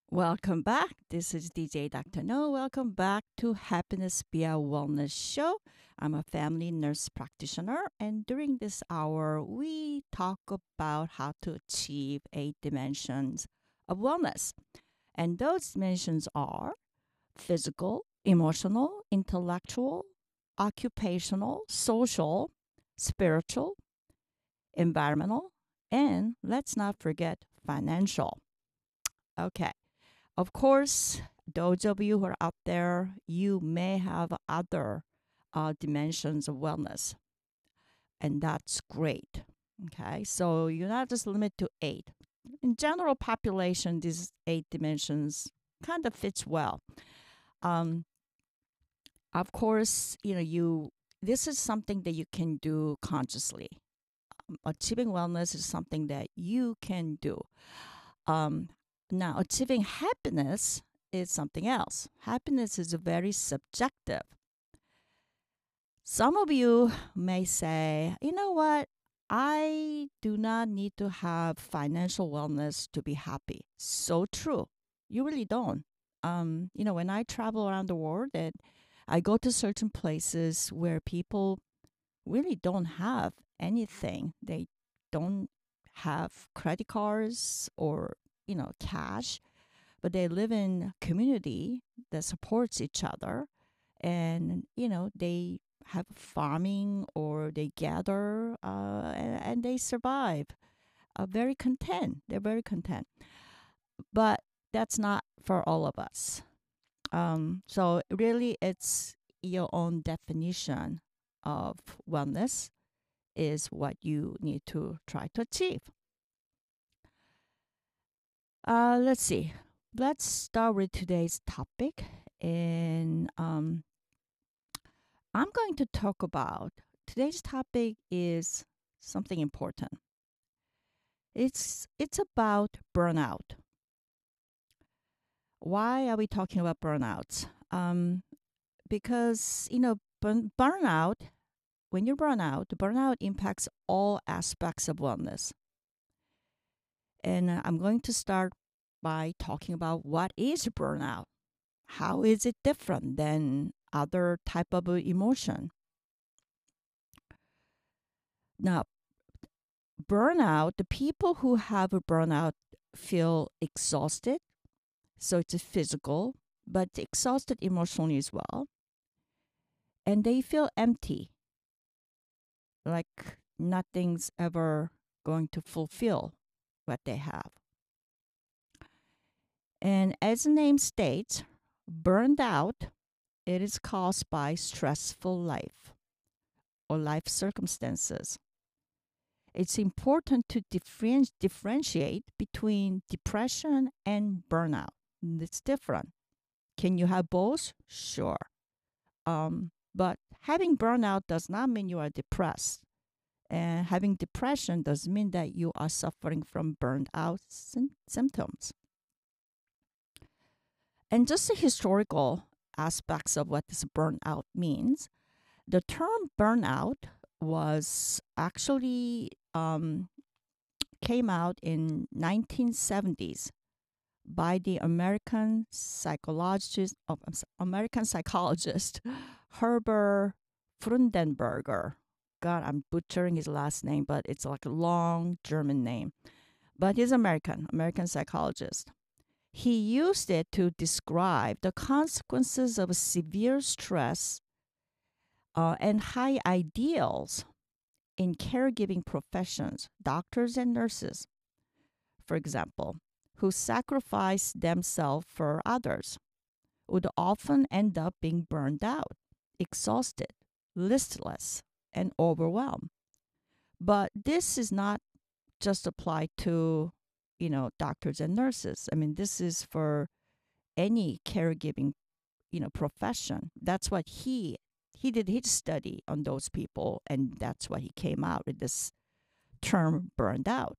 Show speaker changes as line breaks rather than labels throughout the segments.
Welcome back. This is DJ Dr. No. Welcome back to Happiness via Wellness Show. I'm a family nurse practitioner, and during this hour, we talk about how to achieve 8 dimensions of wellness. And those dimensions are physical, emotional, intellectual, occupational, social, spiritual, environmental, and let's not forget financial. Okay. Of course, those of you who are out there, you may have other dimensions of wellness, and that's great. Okay, so you're not just limited to eight. In general population, these 8 dimensions kind of fits well. Um, of course, you this is something that you can do consciously. Achieving wellness is something that you can do. Um, Now, achieving happiness is something else. Happiness is very subjective. Some of you may say, you know what? I do not need to have financial wellness to be happy. So true. You really don't. When I travel around the world and I go to certain places where people really don't have anything. They don't have credit cards or, cash, but they live in a community that supports each other. And, they have farming or they gather and they survive. Very content. They're very content. But that's not for all of us. So really, it's your own definition of wellness is what you need to try to achieve. Let's see. Let's start with today's topic. And I'm going to talk about today's topic is something important. It's about burnout. Why are we talking about burnouts? Because burnout. When you burnout impacts all aspects of wellness. And I'm going to start by talking about what is burnout. How is it different than other type of emotion? Now, burnout, the people who have a burnout feel exhausted. So it's physical, but exhausted emotionally as well. And they feel empty, like nothing's ever going to fulfill what they have. And as the name states, burned out, it is caused by stressful life or life circumstances. It's important to differentiate between depression and burnout. It's different. Can you have both? Sure. But having burnout does not mean you are depressed. And having depression does mean that you are suffering from burned out symptoms. And just the historical aspects of what this burnout means. The term burnout was actually came out in 1970s by the American psychologist Herbert Freudenberger. God, I'm butchering his last name, but it's like a long German name. But he's American psychologist. He used it to describe the consequences of severe stress and high ideals in caregiving professions, doctors and nurses, for example, who sacrifice themselves for others, would often end up being burned out, exhausted, listless, and overwhelmed. But this is not just applied to, doctors and nurses. I mean, this is for any caregiving, profession. That's what he did his study on those people, and that's what he came out with this term burned out.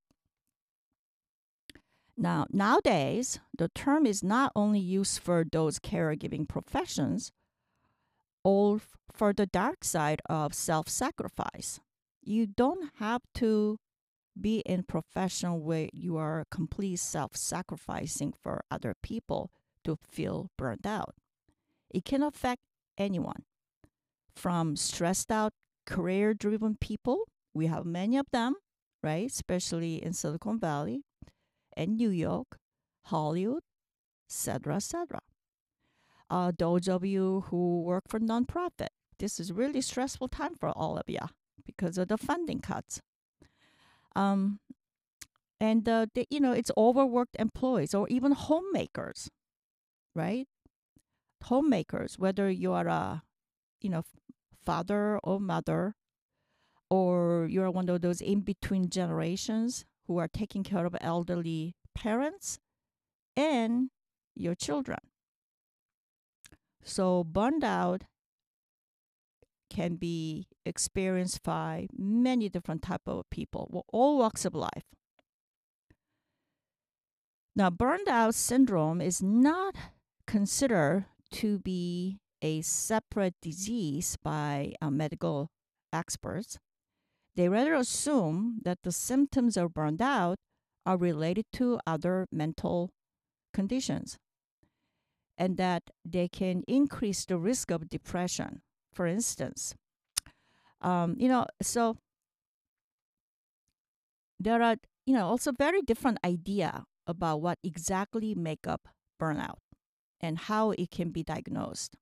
Now, nowadays, the term is not only used for those caregiving professions or for the dark side of self sacrifice. You don't have to be in profession where you are complete self-sacrificing for other people to feel burned out. It can affect anyone from stressed out career-driven people. We have many of them, right? Especially in Silicon Valley and New York, Hollywood, etc., etc. Those of you who work for nonprofit, this is really stressful time for all of you because of the funding cuts. Um, and it's overworked employees or even homemakers, right? Homemakers, whether you are a you know father or mother, or you're one of those in between generations who are taking care of elderly parents and your children. So burned out can be experienced by many different type of people, all walks of life. Now, burned out syndrome is not considered to be a separate disease by medical experts. They rather assume that the symptoms of burned out are related to other mental conditions and that they can increase the risk of depression, for instance. So there are, also very different idea about what exactly make up burnout and how it can be diagnosed.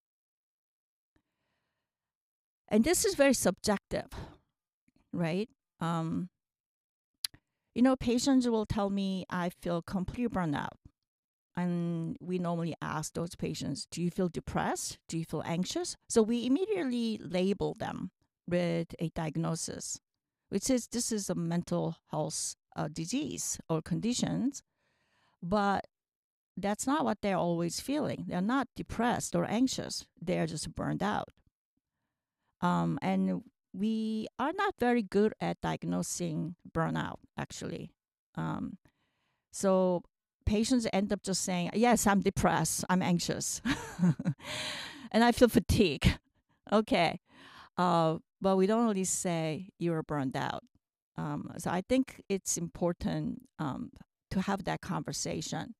And this is very subjective, right? Um, patients will tell me I feel complete burnout. And we normally ask those patients, do you feel depressed? Do you feel anxious? So we immediately label them with a diagnosis, which is this is a mental health disease or conditions. But that's not what they're always feeling. They're not depressed or anxious. They're just burned out. And we are not very good at diagnosing burnout, actually. So patients end up just saying, yes, I'm depressed, I'm anxious, and I feel fatigue. Okay. But we don't really say you're burned out. So I think it's important to have that conversation.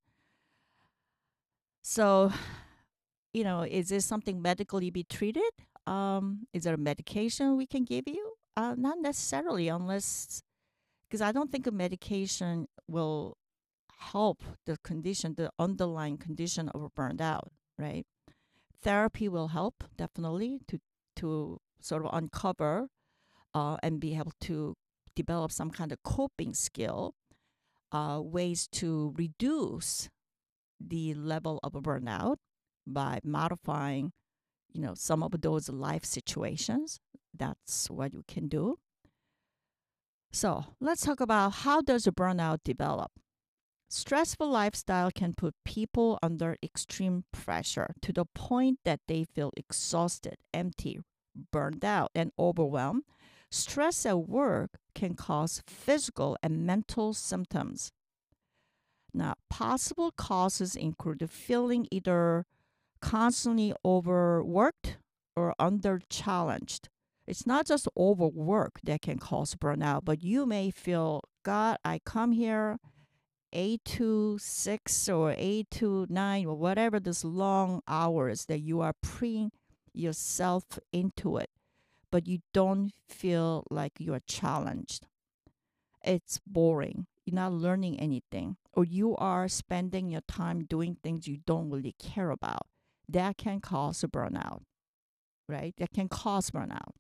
So, is this something medically be treated? Is there a medication we can give you? Not necessarily, unless, because I don't think a medication will help the condition, the underlying condition of burned out, right? Therapy will help definitely to sort of uncover and be able to develop some kind of coping skill, ways to reduce the level of a burnout by modifying, some of those life situations. That's what you can do. So let's talk about how does a burnout develop. Stressful lifestyle can put people under extreme pressure to the point that they feel exhausted, empty, burned out, and overwhelmed. Stress at work can cause physical and mental symptoms. Now, possible causes include feeling either constantly overworked or under challenged. It's not just overwork that can cause burnout, but you may feel, God, I come here 8 to 6 or 8 to 9 or whatever, these long hours that you are putting yourself into it, but you don't feel like you are challenged. It's boring. You're not learning anything, or you are spending your time doing things you don't really care about. That can cause a burnout, right? That can cause burnout.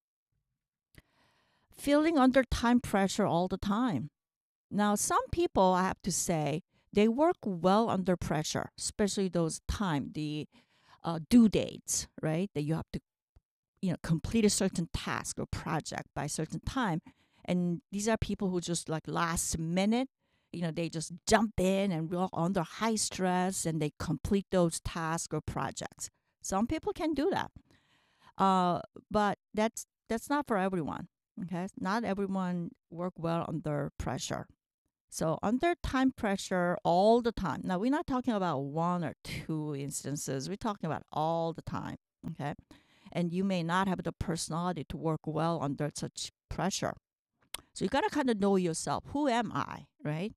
Feeling under time pressure all the time. Now, some people, I have to say, they work well under pressure, especially those the due dates, right? That you have to, complete a certain task or project by a certain time. And these are people who just like last minute, they just jump in and we're under high stress and they complete those tasks or projects. Some people can do that. But that's not for everyone. Okay, not everyone work well under pressure. So under time pressure all the time. Now we're not talking about one or two instances. We're talking about all the time. Okay, and you may not have the personality to work well under such pressure. So you got to kind of know yourself. Who am I, right?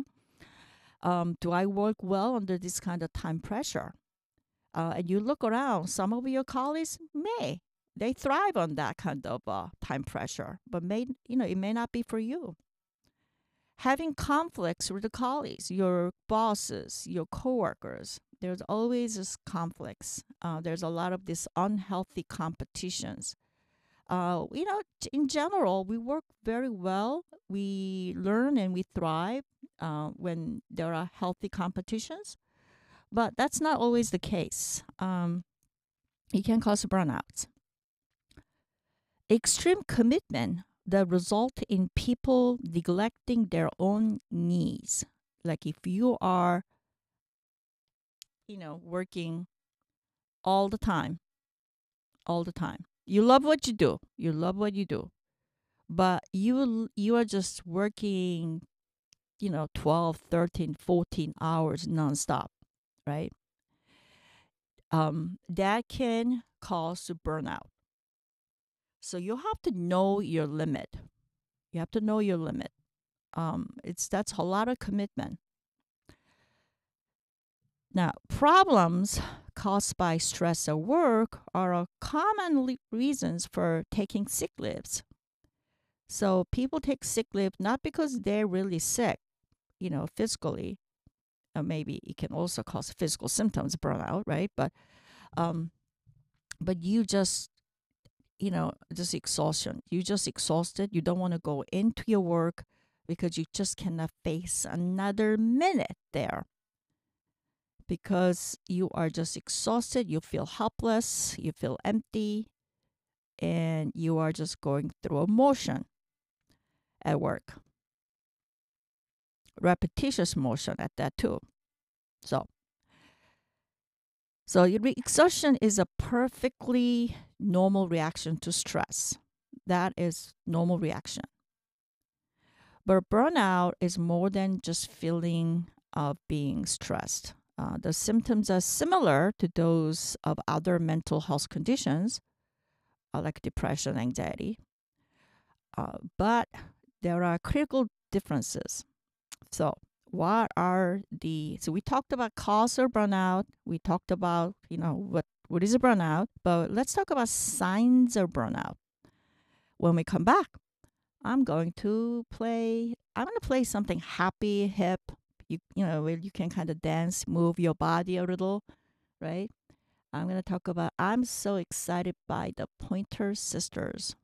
Do I work well under this kind of time pressure? And you look around, some of your colleagues they thrive on that kind of time pressure, but it may not be for you. Having conflicts with the colleagues, your bosses, your coworkers, there's always this conflicts. There's a lot of this unhealthy competitions. In general, we work very well. We learn and we thrive when there are healthy competitions, but that's not always the case. It can cause burnouts. Extreme commitment that result in people neglecting their own needs. Like if you are, working all the time, all the time. You love what you do. You love what you do. But you are just working, 12, 13, 14 hours nonstop, right? That can cause burnout. So you have to know your limit. You have to know your limit. That's a lot of commitment. Now, problems caused by stress at work are a common reasons for taking sick leaves. So people take sick leave not because they're really sick, physically. Maybe it can also cause physical symptoms, burnout, right? But you just just exhaustion. You just exhausted. You don't want to go into your work because you just cannot face another minute there. Because you are just exhausted, you feel helpless, you feel empty, and you are just going through emotion at work. Repetitious motion at that too. So exhaustion is a perfectly normal reaction to stress. That is normal reaction. But burnout is more than just feeling of being stressed. The symptoms are similar to those of other mental health conditions, like depression, anxiety. But there are critical differences. So we talked about cause of burnout. We talked about, what is a burnout, but let's talk about signs of burnout. When we come back, I'm going to play something happy, hip, where you can kind of dance, move your body a little, right? I'm going to talk about, I'm so excited by the Pointer Sisters.